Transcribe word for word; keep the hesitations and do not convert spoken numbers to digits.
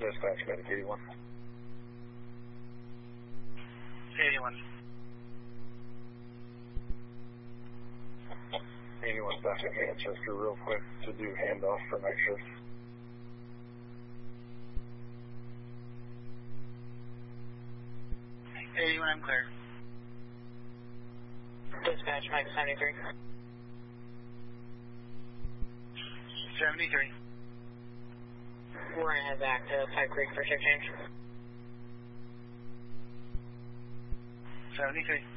Dispatch, medic eighty-one. eighty-one. eighty-one back at Manchester real quick to do handoff for night shift. eighty-one, I'm clear. Dispatch, Mike seventy-three. seventy-three. We're going to head back to Pipe Creek for shift change. seventy-three.